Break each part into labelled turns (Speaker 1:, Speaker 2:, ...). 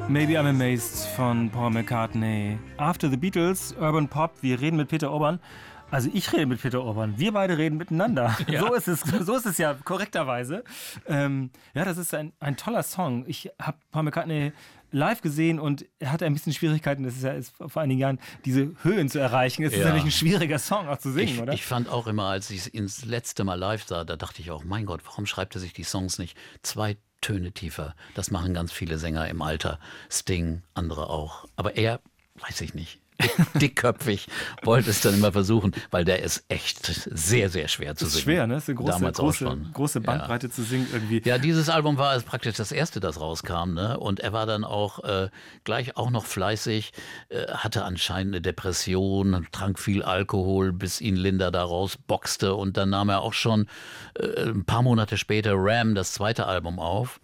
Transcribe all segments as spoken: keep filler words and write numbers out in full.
Speaker 1: Maybe I'm Amazed von Paul McCartney. After the Beatles, Urban Pop, wir reden mit Peter Urban. Also ich rede mit Peter Urban, wir beide reden miteinander. Ja. So ist es, so ist es ja korrekterweise. Ähm, ja, das ist ein, ein toller Song. Ich habe Paul McCartney live gesehen und er hatte ein bisschen Schwierigkeiten, das ist ja ist vor einigen Jahren, diese Höhen zu erreichen. Es ist ja nämlich ein schwieriger Song auch zu singen,
Speaker 2: ich,
Speaker 1: oder?
Speaker 2: Ich fand auch immer, als ich ihn das letzte Mal live sah, da dachte ich auch, mein Gott, warum schreibt er sich die Songs nicht zwei Töne tiefer? Das machen ganz viele Sänger im Alter. Sting, andere auch. Aber er, weiß ich nicht. Dickköpfig, wollte es dann immer versuchen, weil der ist echt sehr, sehr schwer zu singen.
Speaker 1: Das ist schwer, ne? Das ist eine große,
Speaker 2: Damals
Speaker 1: große,
Speaker 2: auch schon.
Speaker 1: große Bandbreite
Speaker 2: ja.
Speaker 1: zu singen irgendwie.
Speaker 2: Ja, dieses Album war also praktisch das erste, das rauskam, ne? Und er war dann auch äh, gleich auch noch fleißig, äh, hatte anscheinend eine Depression, trank viel Alkohol, bis ihn Linda da rausboxte. Und dann nahm er auch schon äh, ein paar Monate später Ram, das zweite Album, auf.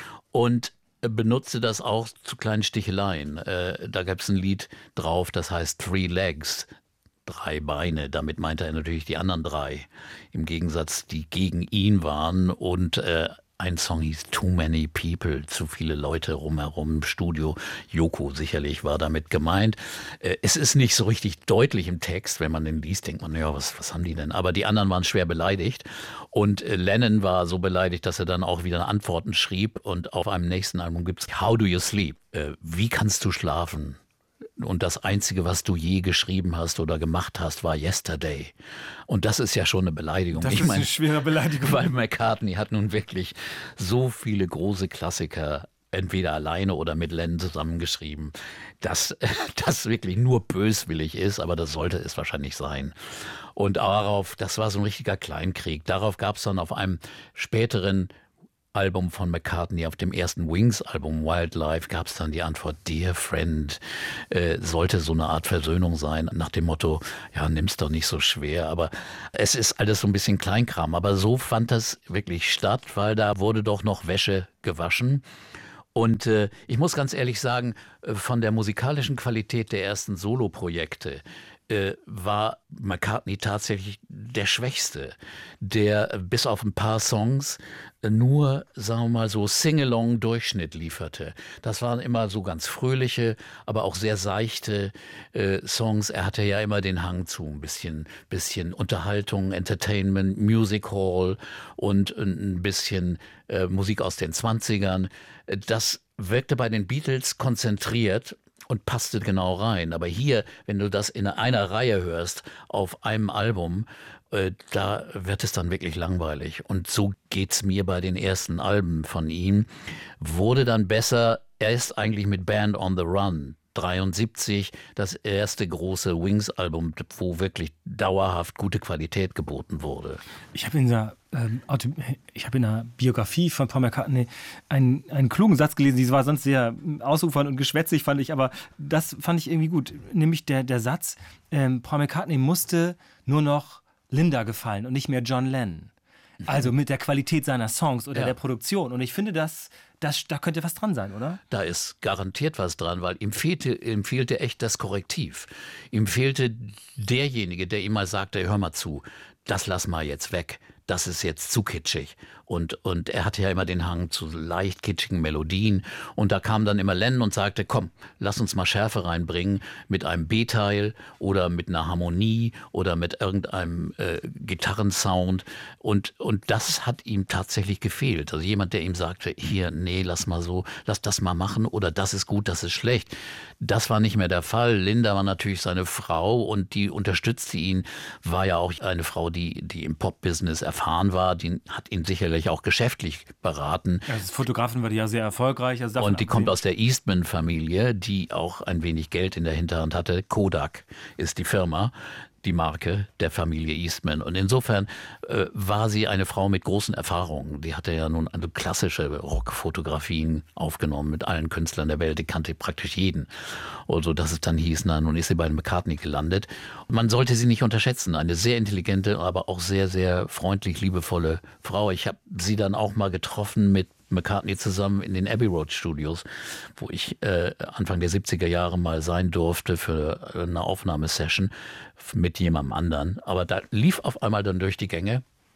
Speaker 2: Und benutzte das auch zu kleinen Sticheleien. Äh, da gab es ein Lied drauf, das heißt Three Legs, drei Beine. Damit meinte er natürlich die anderen drei, im Gegensatz, die gegen ihn waren. Und äh, ein Song hieß Too Many People, zu viele Leute rumherum im Studio. Yoko sicherlich war damit gemeint. Äh, es ist nicht so richtig deutlich im Text, wenn man den liest, denkt man, ja, was, was haben die denn? Aber die anderen waren schwer beleidigt. Und äh, Lennon war so beleidigt, dass er dann auch wieder Antworten schrieb. Und auf einem nächsten Album gibt es How Do You Sleep? Äh, wie kannst du schlafen? Und das Einzige, was du je geschrieben hast oder gemacht hast, war Yesterday. Und das ist ja schon eine Beleidigung.
Speaker 1: Das
Speaker 2: ich
Speaker 1: ist
Speaker 2: meine,
Speaker 1: eine schwere Beleidigung.
Speaker 2: Weil McCartney hat nun wirklich so viele große Klassiker entweder alleine oder mit Lennon zusammengeschrieben, dass das wirklich nur böswillig ist, aber das sollte es wahrscheinlich sein. Und darauf, das war so ein richtiger Kleinkrieg. Darauf gab es dann auf einem späteren Album von McCartney, auf dem ersten Wings-Album Wildlife, gab es dann die Antwort, Dear Friend, äh, sollte so eine Art Versöhnung sein, nach dem Motto, ja, nimm's doch nicht so schwer, aber es ist alles so ein bisschen Kleinkram, aber so fand das wirklich statt, weil da wurde doch noch Wäsche gewaschen. Und äh, ich muss ganz ehrlich sagen, von der musikalischen Qualität der ersten Soloprojekte äh, war McCartney tatsächlich der Schwächste, der bis auf ein paar Songs nur, sagen wir mal so, Sing-Along-Durchschnitt lieferte. Das waren immer so ganz fröhliche, aber auch sehr seichte äh, Songs. Er hatte ja immer den Hang zu ein bisschen, bisschen Unterhaltung, Entertainment, Music Hall und ein bisschen äh, Musik aus den zwanzigern. Das wirkte bei den Beatles konzentriert und passte genau rein. Aber hier, wenn du das in einer Reihe hörst, auf einem Album, äh, da wird es dann wirklich langweilig. Und so geht's mir bei den ersten Alben von ihm. Wurde dann besser, er ist eigentlich mit Band on the Run dreiundsiebzig das erste große Wings-Album, wo wirklich dauerhaft gute Qualität geboten wurde.
Speaker 1: Ich habe in der ähm, Auto, ich habe in der Biografie von Paul McCartney einen, einen klugen Satz gelesen, die war sonst sehr ausufernd und geschwätzig, fand ich, aber das fand ich irgendwie gut. Nämlich der, der Satz, ähm, Paul McCartney musste nur noch Linda gefallen und nicht mehr John Lennon. Also mit der Qualität seiner Songs oder ja. der Produktion. Und ich finde, das, das, da könnte was dran sein, oder?
Speaker 2: Da ist garantiert was dran, weil ihm fehlte, ihm fehlte echt das Korrektiv. Ihm fehlte derjenige, der ihm mal sagte, hör mal zu, das lass mal jetzt weg. Das ist jetzt zu kitschig. Und, und er hatte ja immer den Hang zu leicht kitschigen Melodien. Und da kam dann immer Lennon und sagte, komm, lass uns mal Schärfe reinbringen mit einem B-Teil oder mit einer Harmonie oder mit irgendeinem äh, Gitarrensound. Und, und das hat ihm tatsächlich gefehlt. Also jemand, der ihm sagte, hier, nee, lass mal so, lass das mal machen oder das ist gut, das ist schlecht. Das war nicht mehr der Fall. Linda war natürlich seine Frau und die unterstützte ihn, war ja auch eine Frau, die, die im Pop-Business erfahren war, die hat ihn sicherlich auch geschäftlich beraten.
Speaker 1: Als Fotografin war die ja sehr erfolgreich. Also
Speaker 2: und die kommt aus der Eastman-Familie, die auch ein wenig Geld in der Hinterhand hatte. Kodak ist die Firma, die Marke der Familie Eastman. Und insofern äh, war sie eine Frau mit großen Erfahrungen. Die hatte ja nun also klassische Rockfotografien aufgenommen mit allen Künstlern der Welt. Die kannte praktisch jeden. Also dass es dann hieß, na, nun ist sie bei McCartney gelandet. Und man sollte sie nicht unterschätzen. Eine sehr intelligente, aber auch sehr, sehr freundlich, liebevolle Frau. Ich habe sie dann auch mal getroffen mit McCartney zusammen in den Abbey Road Studios, wo ich äh, Anfang der siebziger Jahre mal sein durfte für eine Aufnahmesession mit jemandem anderen. Aber da lief auf einmal dann durch die Gänge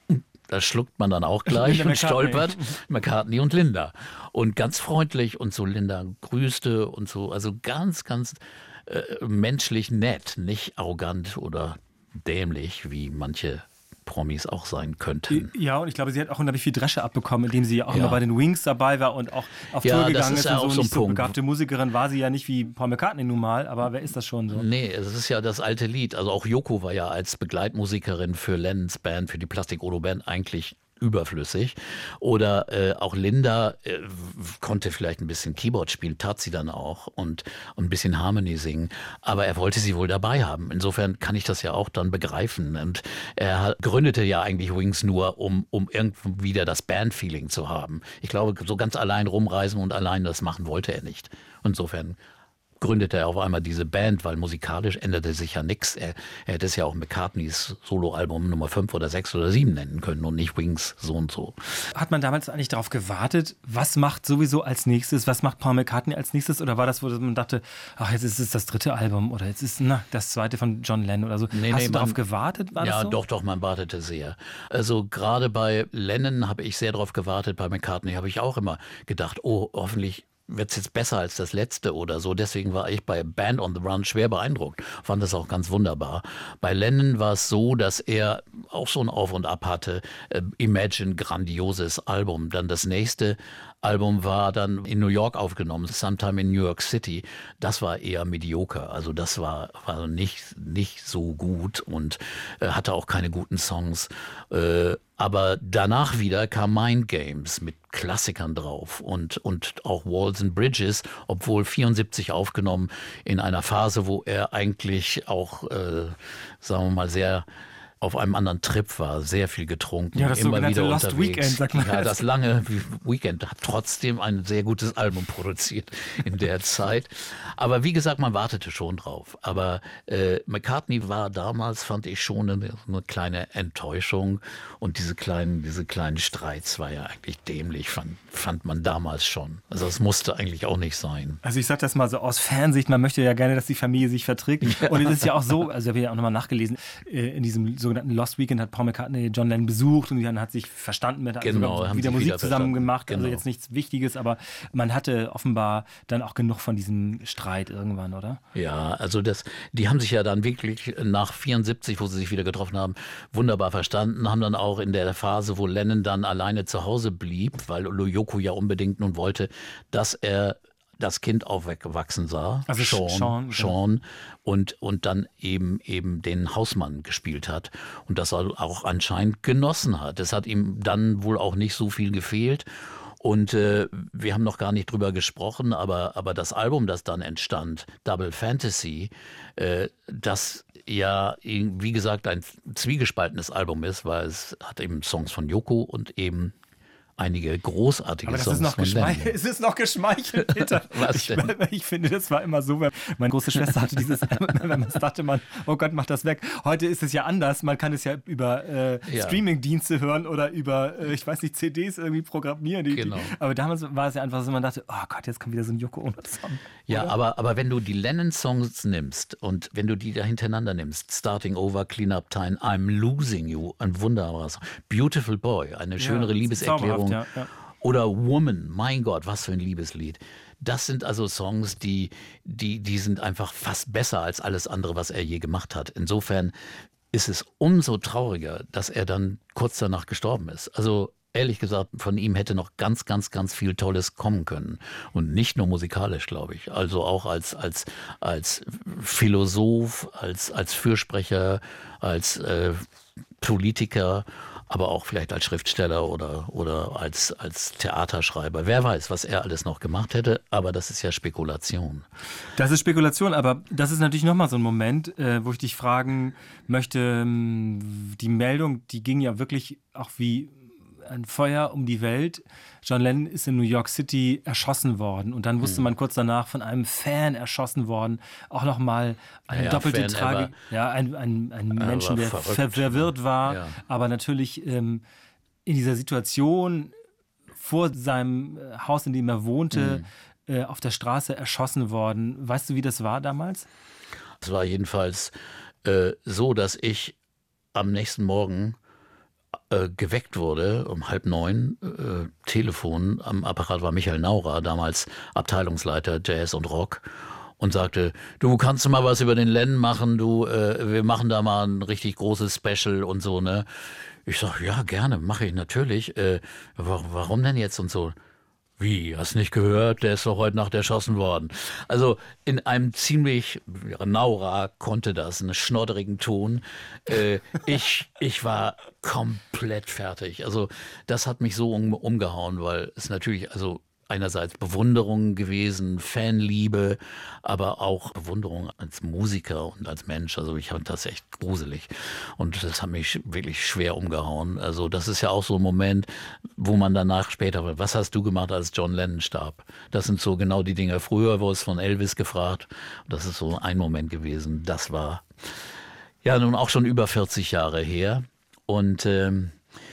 Speaker 2: das schluckt man dann auch gleich und stolpert. McCartney und Linda. Und ganz freundlich und so Linda grüßte und so, also ganz, ganz äh, menschlich nett, nicht arrogant oder dämlich, wie manche Promis auch sein könnten.
Speaker 1: Ja, und ich glaube, sie hat auch unheimlich viel Dresche abbekommen, indem sie auch ja. immer bei den Wings dabei war und auch auf
Speaker 2: ja,
Speaker 1: Tour gegangen
Speaker 2: ist.
Speaker 1: ist.
Speaker 2: Ja
Speaker 1: und
Speaker 2: auch
Speaker 1: so,
Speaker 2: so
Speaker 1: nicht so
Speaker 2: Punkt.
Speaker 1: begabte Musikerin war sie ja nicht wie Paul McCartney nun mal, aber wer ist das schon so?
Speaker 2: Nee, es ist ja das alte Lied. Also auch Yoko war ja als Begleitmusikerin für Lennons Band, für die Plastic Ono Band eigentlich überflüssig. Oder äh, auch Linda äh, konnte vielleicht ein bisschen Keyboard spielen, tat sie dann auch und, und ein bisschen Harmony singen. Aber er wollte sie wohl dabei haben. Insofern kann ich das ja auch dann begreifen. Und er gründete ja eigentlich Wings nur, um, um irgendwie wieder das Band-Feeling zu haben. Ich glaube, so ganz allein rumreisen und allein das machen wollte er nicht. Insofern gründete er auf einmal diese Band, weil musikalisch änderte sich ja nichts. Er, er hätte es ja auch McCartneys Soloalbum Nummer fünf oder sechs oder sieben nennen können und nicht Wings so und so.
Speaker 1: Hat man damals eigentlich darauf gewartet, was macht sowieso als nächstes, was macht Paul McCartney als nächstes? Oder war das, wo man dachte, ach, jetzt ist es das dritte Album oder jetzt ist na, das zweite von John Lennon oder so?
Speaker 2: Nee,
Speaker 1: Hast
Speaker 2: nee,
Speaker 1: du
Speaker 2: man,
Speaker 1: darauf gewartet? War
Speaker 2: ja,
Speaker 1: das so?
Speaker 2: doch, doch, man wartete sehr. Also gerade bei Lennon habe ich sehr darauf gewartet, bei McCartney habe ich auch immer gedacht, oh, hoffentlich wird es jetzt besser als das letzte oder so. Deswegen war ich bei Band on the Run schwer beeindruckt. Fand das auch ganz wunderbar. Bei Lennon war es so, dass er auch so ein Auf und Ab hatte. Äh, Imagine, grandioses Album. Dann das nächste Album war dann in New York aufgenommen, Sometime in New York City. Das war eher medioker. Also das war, war nicht, nicht so gut und äh, hatte auch keine guten Songs. Äh, aber danach wieder kam Mind Games mit Klassikern drauf und, und auch Walls and Bridges, obwohl vierundsiebzig aufgenommen in einer Phase, wo er eigentlich auch, äh, sagen wir mal, sehr auf einem anderen Trip war, sehr viel getrunken,
Speaker 1: ja, das
Speaker 2: immer wieder
Speaker 1: Lost
Speaker 2: unterwegs.
Speaker 1: Weekend, sagt man.
Speaker 2: Ja, das lange Weekend hat trotzdem ein sehr gutes Album produziert in der Zeit. Aber wie gesagt, man wartete schon drauf. Aber äh, McCartney war damals, fand ich schon eine, eine kleine Enttäuschung und diese kleinen, diese kleinen Streits war ja eigentlich dämlich, fand, fand man damals schon. Also das musste eigentlich auch nicht sein.
Speaker 1: Also ich sage das mal so aus Fansicht, man möchte ja gerne, dass die Familie sich verträgt. Ja. Und es ist ja auch so, also habe ich ja auch nochmal nachgelesen, in diesem sogenannten Lost Weekend hat Paul McCartney John Lennon besucht und dann hat sich verstanden mit,
Speaker 2: genau,
Speaker 1: also wieder Musik
Speaker 2: wieder
Speaker 1: zusammen gemacht.
Speaker 2: Genau.
Speaker 1: Also jetzt nichts Wichtiges, aber man hatte offenbar dann auch genug von diesem Streit irgendwann, oder?
Speaker 2: Ja, also das, die haben sich ja dann wirklich nach vierundsiebzig, wo sie sich wieder getroffen haben, wunderbar verstanden, haben dann auch in der Phase, wo Lennon dann alleine zu Hause blieb, weil Yoko ja unbedingt nun wollte, dass er das Kind aufwachsen sah,
Speaker 1: also
Speaker 2: Sean,
Speaker 1: Sean,
Speaker 2: Sean und, und dann eben, eben den Hausmann gespielt hat und das auch anscheinend genossen hat. Es hat ihm dann wohl auch nicht so viel gefehlt. Und äh, wir haben noch gar nicht drüber gesprochen, aber, aber das Album, das dann entstand, Double Fantasy, äh, das ja, wie gesagt, ein zwiegespaltenes Album ist, weil es hat eben Songs von Yoko und eben einige großartige
Speaker 1: aber das
Speaker 2: Songs
Speaker 1: ist noch
Speaker 2: von Lennon.
Speaker 1: Es ist noch geschmeichelt, Peter.
Speaker 2: Was
Speaker 1: ich,
Speaker 2: denn?
Speaker 1: ich finde, das war immer so, wenn meine große Schwester hatte dieses, wenn man dachte man, oh Gott, mach das weg. Heute ist es ja anders. Man kann es ja über äh,
Speaker 2: Ja.
Speaker 1: Streaming-Dienste hören oder über, äh, ich weiß nicht, C Ds irgendwie programmieren. Die,
Speaker 2: Genau.
Speaker 1: die, aber damals war es ja einfach so, man dachte, oh Gott, jetzt kommt wieder so ein Yoko Ono-Song.
Speaker 2: Ja, aber, aber wenn du die Lennon-Songs nimmst und wenn du die da hintereinander nimmst, Starting Over, Clean Up Time, I'm Losing You, ein wunderbarer Song, Beautiful Boy, eine schönere
Speaker 1: Ja,
Speaker 2: Liebeserklärung.
Speaker 1: zauberhaft, ja, ja.
Speaker 2: Oder Woman, mein Gott, was für ein Liebeslied. Das sind also Songs, die, die, die sind einfach fast besser als alles andere, was er je gemacht hat. Insofern ist es umso trauriger, dass er dann kurz danach gestorben ist. Also ehrlich gesagt, von ihm hätte noch ganz, ganz, ganz viel Tolles kommen können. Und nicht nur musikalisch, glaube ich. Also auch als, als, als Philosoph, als, als Fürsprecher, als äh, Politiker, aber auch vielleicht als Schriftsteller oder, oder als, als Theaterschreiber. Wer weiß, was er alles noch gemacht hätte, aber das ist ja Spekulation.
Speaker 1: Das ist Spekulation, aber das ist natürlich nochmal so ein Moment, äh, wo ich dich fragen möchte, die Meldung, die ging ja wirklich auch wie ein Feuer um die Welt. John Lennon ist in New York City erschossen worden und dann wusste man kurz danach von einem Fan erschossen worden. Auch nochmal eine
Speaker 2: Ja,
Speaker 1: doppelte
Speaker 2: Fan,
Speaker 1: Tragik. Ja, ein, ein, ein Menschen, der
Speaker 2: verrückt.
Speaker 1: ver verwirrt war,
Speaker 2: Ja.
Speaker 1: aber natürlich ähm, in dieser Situation vor seinem äh, Haus, in dem er wohnte, äh, auf der Straße erschossen worden. Weißt du, wie das war damals?
Speaker 2: Es war jedenfalls äh, so, dass ich am nächsten Morgen äh, geweckt wurde um halb neun, äh, Telefon, am Apparat war Michael Naurer, damals Abteilungsleiter Jazz und Rock, und sagte, du kannst mal was über den Len machen, du, äh, wir machen da mal ein richtig großes Special und so, ne? Ich sag, ja, gerne, mache ich natürlich. Äh, warum denn jetzt und so? Wie, hast nicht gehört? Der ist doch heute Nacht erschossen worden. Also in einem ziemlich, Naurer konnte das, einen schnodderigen Ton. Äh, ich, ich war komplett fertig. Also das hat mich so um, umgehauen, weil es natürlich, also einerseits Bewunderung gewesen, Fanliebe, aber auch Bewunderung als Musiker und als Mensch. Also ich fand das echt gruselig und das hat mich wirklich schwer umgehauen. Also das ist ja auch so ein Moment, wo man danach später, was hast du gemacht, als John Lennon starb? Das sind so genau die Dinge. Früher wurde es von Elvis gefragt. Das ist so ein Moment gewesen. Das war ja nun auch schon über vierzig Jahre her und ähm,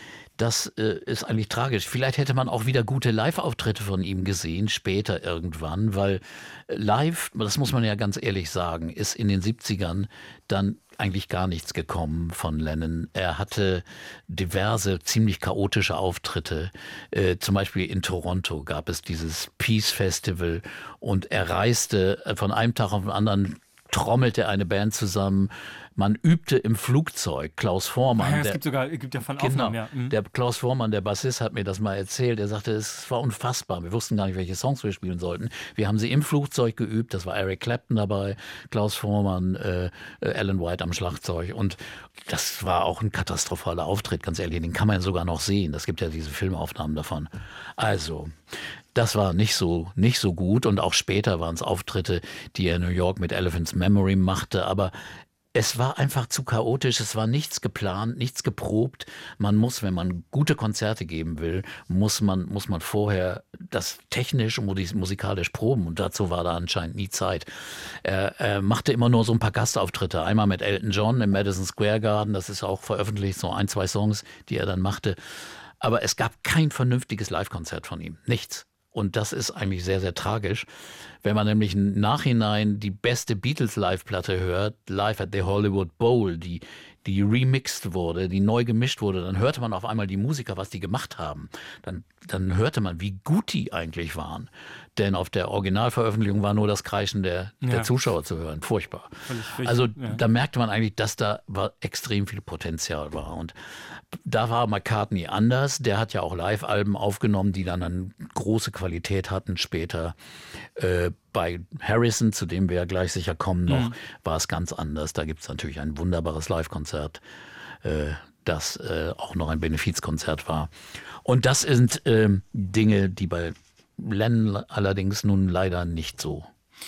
Speaker 2: das äh, ist eigentlich tragisch. Vielleicht hätte man auch wieder gute Live-Auftritte von ihm gesehen, später irgendwann, weil live, das muss man ja ganz ehrlich sagen, ist in den siebzigern dann eigentlich gar nichts gekommen von Lennon. Er hatte diverse, ziemlich chaotische Auftritte. Äh, zum Beispiel in Toronto gab es dieses Peace Festival und er reiste von einem Tag auf den anderen, trommelte eine Band zusammen. Man übte im Flugzeug. Klaus Voormann.
Speaker 1: Ja, es
Speaker 2: der,
Speaker 1: gibt sogar gibt ja von
Speaker 2: genau,
Speaker 1: Aufnahmen, ja. Mhm.
Speaker 2: Der Klaus Voormann, der Bassist, hat mir das mal erzählt. Er sagte, es war unfassbar. Wir wussten gar nicht, welche Songs wir spielen sollten. Wir haben sie im Flugzeug geübt. Das war Eric Clapton dabei, Klaus Voormann, äh, Alan White am Schlagzeug. Und das war auch ein katastrophaler Auftritt, ganz ehrlich. Den kann man sogar noch sehen. Es gibt ja diese Filmaufnahmen davon. Also, das war nicht so, nicht so gut. Und auch später waren es Auftritte, die er in New York mit Elephant's Memory machte. Aber es war einfach zu chaotisch, es war nichts geplant, nichts geprobt. Man muss, wenn man gute Konzerte geben will, muss man, muss man vorher das technisch und musikalisch proben und dazu war da anscheinend nie Zeit. Er, er machte immer nur so ein paar Gastauftritte, einmal mit Elton John im Madison Square Garden, das ist auch veröffentlicht, so ein, zwei Songs, die er dann machte. Aber es gab kein vernünftiges Live-Konzert von ihm, nichts. Und das ist eigentlich sehr, sehr tragisch. Wenn man nämlich im Nachhinein die beste Beatles-Live-Platte hört, Live at the Hollywood Bowl, die, die remixed wurde, die neu gemischt wurde, dann hörte man auf einmal die Musiker, was die gemacht haben. Dann, dann hörte man, wie gut die eigentlich waren. Denn auf der Originalveröffentlichung war nur das Kreischen der, ja. der Zuschauer zu hören. Furchtbar. Völlig, völlig, also ja. Da merkte man eigentlich, dass da war extrem viel Potenzial war. Und da war McCartney anders. Der hat ja auch Live-Alben aufgenommen, die dann eine große Qualität hatten später. Äh, bei Harrison, zu dem wir ja gleich sicher kommen noch, mhm. war es ganz anders. Da gibt es natürlich ein wunderbares Live-Konzert, äh, das äh, auch noch ein Benefizkonzert war. Und das sind äh, Dinge, die bei Lennon allerdings nun leider nicht so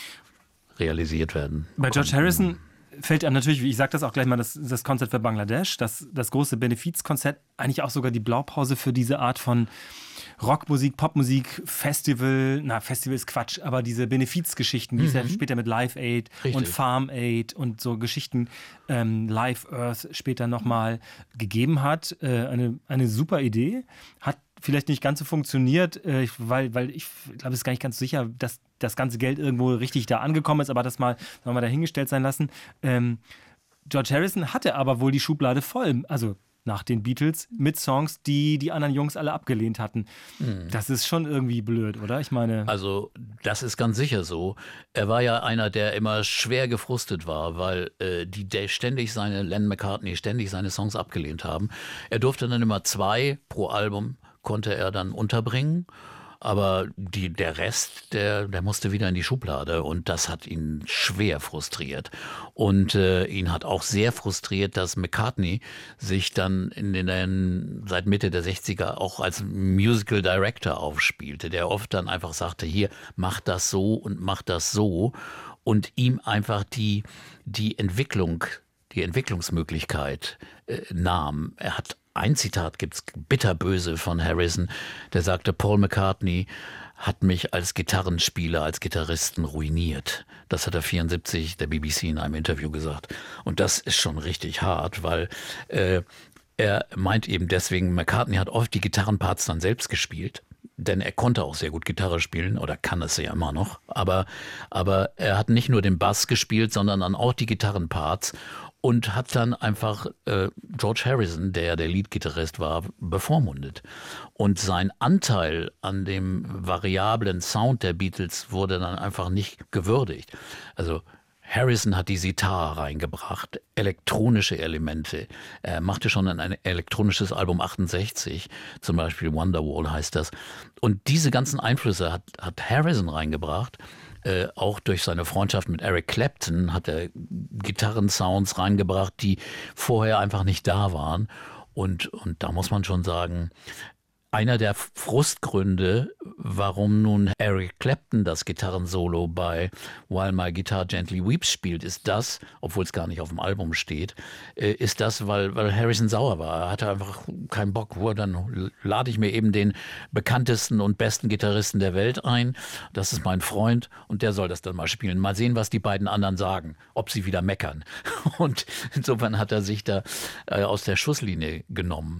Speaker 2: realisiert werden.
Speaker 1: Bei George Harrison fällt einem natürlich, wie ich sage das auch gleich mal, das, das Konzert für Bangladesch, das, das große Benefizkonzert, eigentlich auch sogar die Blaupause für diese Art von Rockmusik, Popmusik, Festival, na Festival ist Quatsch, aber diese Benefizgeschichten, die mhm. es ja später mit Live Aid Richtig. Und Farm Aid und so Geschichten, ähm, Live Earth später nochmal gegeben hat. Äh, eine, eine super Idee, hat vielleicht nicht ganz so funktioniert, äh, weil, weil ich glaube, es ist gar nicht ganz sicher, dass das ganze Geld irgendwo richtig da angekommen ist, aber das mal, mal dahingestellt sein lassen. Ähm, George Harrison hatte aber wohl die Schublade voll, also nach den Beatles, mit Songs, die die anderen Jungs alle abgelehnt hatten. Hm. Das ist schon irgendwie blöd, oder? Ich meine...
Speaker 2: Also, das ist ganz sicher so. Er war ja einer, der immer schwer gefrustet war, weil äh, die der ständig seine, Lennon McCartney, ständig seine Songs abgelehnt haben. Er durfte dann immer zwei pro Album, konnte er dann unterbringen. Aber die, der Rest, der, der musste wieder in die Schublade und das hat ihn schwer frustriert. Und äh, ihn hat auch sehr frustriert, dass McCartney sich dann in den, seit Mitte der sechziger auch als Musical Director aufspielte, der oft dann einfach sagte, hier, mach das so und mach das so und ihm einfach die, die Entwicklung, die Entwicklungsmöglichkeit äh, nahm. Er hat Ein Zitat gibt's bitterböse von Harrison, der sagte, Paul McCartney hat mich als Gitarrenspieler, als Gitarristen ruiniert. Das hat er vierundsiebzig der B B C in einem Interview gesagt. Und das ist schon richtig hart, weil äh, er meint eben deswegen, McCartney hat oft die Gitarrenparts dann selbst gespielt. Denn er konnte auch sehr gut Gitarre spielen, oder kann es ja immer noch. Aber, aber er hat nicht nur den Bass gespielt, sondern dann auch die Gitarrenparts. und hat dann einfach äh, George Harrison, der der Leadgitarrist war, bevormundet. Und sein Anteil an dem variablen Sound der Beatles wurde dann einfach nicht gewürdigt. Also Harrison hat die Sitar reingebracht, elektronische Elemente. Er machte schon ein elektronisches Album achtundsechzig, zum Beispiel Wonderwall heißt das. Und diese ganzen Einflüsse hat, hat Harrison reingebracht. Äh, auch durch seine Freundschaft mit Eric Clapton hat er Gitarrensounds reingebracht, die vorher einfach nicht da waren. Und, und da muss man schon sagen, einer der Frustgründe, warum nun Eric Clapton das Gitarrensolo bei While My Guitar Gently Weeps spielt, ist das, obwohl es gar nicht auf dem Album steht, ist das, weil, weil Harrison sauer war. Er hatte einfach keinen Bock. Dann lade ich mir eben den bekanntesten und besten Gitarristen der Welt ein. Das ist mein Freund und der soll das dann mal spielen. Mal sehen, was die beiden anderen sagen, ob sie wieder meckern. Und insofern hat er sich da aus der Schusslinie genommen.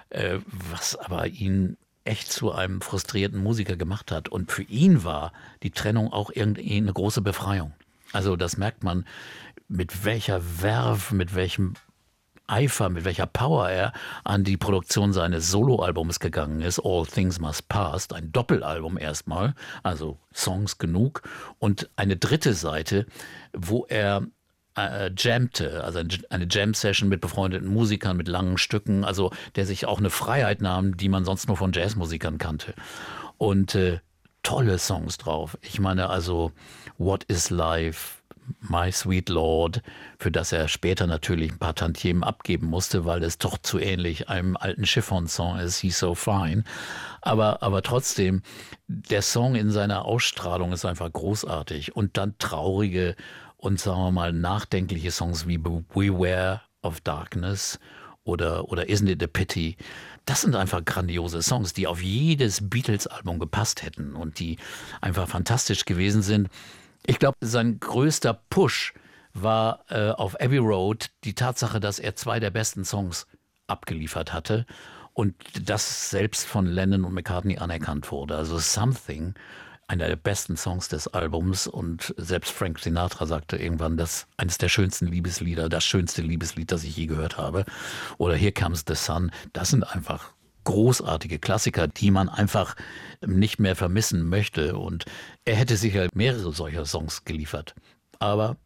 Speaker 2: Was aber ihn echt zu einem frustrierten Musiker gemacht hat. Und für ihn war die Trennung auch irgendwie eine große Befreiung. Also das merkt man, mit welcher Verve, mit welchem Eifer, mit welcher Power er an die Produktion seines Soloalbums gegangen ist. All Things Must Pass, ein Doppelalbum erstmal, also Songs genug. Und eine dritte Seite, wo er Äh, jammte, also eine Jam-Session mit befreundeten Musikern, mit langen Stücken, also der sich auch eine Freiheit nahm, die man sonst nur von Jazzmusikern kannte. Und äh, tolle Songs drauf. Ich meine also What is Life, My Sweet Lord, für das er später natürlich ein paar Tantiemen abgeben musste, weil es doch zu ähnlich einem alten Chiffon-Song ist, He's So Fine. Aber, aber trotzdem, der Song in seiner Ausstrahlung ist einfach großartig. Und dann traurige und sagen wir mal nachdenkliche Songs wie Beware of Darkness oder, oder Isn't It a Pity. Das sind einfach grandiose Songs, die auf jedes Beatles-Album gepasst hätten und die einfach fantastisch gewesen sind. Ich glaube, sein größter Push war äh, auf Abbey Road die Tatsache, dass er zwei der besten Songs abgeliefert hatte und das selbst von Lennon und McCartney anerkannt wurde. Also Something, einer der besten Songs des Albums, und selbst Frank Sinatra sagte irgendwann, das eines der schönsten Liebeslieder, das schönste Liebeslied, das ich je gehört habe. Oder Here Comes the Sun. Das sind einfach großartige Klassiker, die man einfach nicht mehr vermissen möchte. Und er hätte sicher mehrere solcher Songs geliefert. Aber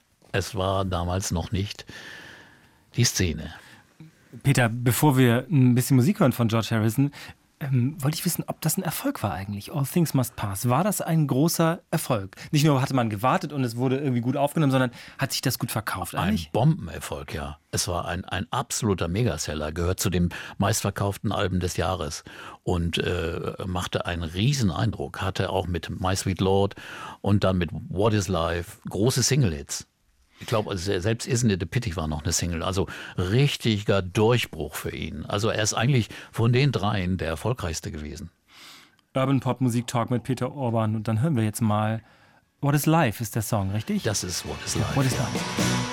Speaker 2: es war damals noch nicht die Szene.
Speaker 1: Peter, bevor wir ein bisschen Musik hören von George Harrison, Ähm, wollte ich wissen, ob das ein Erfolg war eigentlich. All Things Must Pass. War das ein großer Erfolg? Nicht nur hatte man gewartet und es wurde irgendwie gut aufgenommen, sondern hat sich das gut verkauft eigentlich?
Speaker 2: Ein Bombenerfolg, ja. Es war ein, ein absoluter Megaseller, gehört zu den meistverkauften Alben des Jahres und äh, machte einen riesen Eindruck. Hatte auch mit My Sweet Lord und dann mit What is Life große Single-Hits. Ich glaube, selbst Isn't It a Pity war noch eine Single. Also richtiger Durchbruch für ihn. Also er ist eigentlich von den dreien der erfolgreichste gewesen.
Speaker 1: Urban Pop Musik Talk mit Peter Orban. Und dann hören wir jetzt mal What is Life ist der Song, richtig?
Speaker 2: Das ist What is Life.
Speaker 1: What is Life.